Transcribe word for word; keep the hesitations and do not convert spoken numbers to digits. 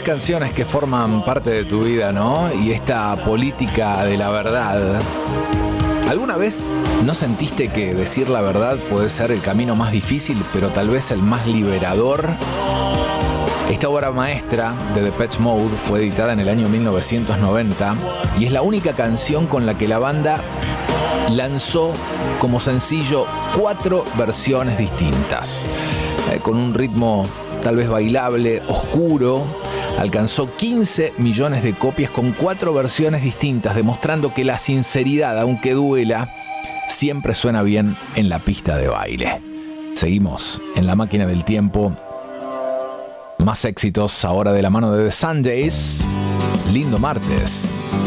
canciones que forman parte de tu vida, ¿no? Y esta política de la verdad. ¿Alguna vez no sentiste que decir la verdad puede ser el camino más difícil, pero tal vez el más liberador? Esta obra maestra de Depeche Mode fue editada en el año mil novecientos noventa y es la única canción con la que la banda lanzó como sencillo cuatro versiones distintas. Eh, con un ritmo tal vez bailable, oscuro, alcanzó quince millones de copias con cuatro versiones distintas, demostrando que la sinceridad, aunque duela, siempre suena bien en la pista de baile. Seguimos en la máquina del tiempo. Más éxitos ahora de la mano de The Sundays. Lindo martes.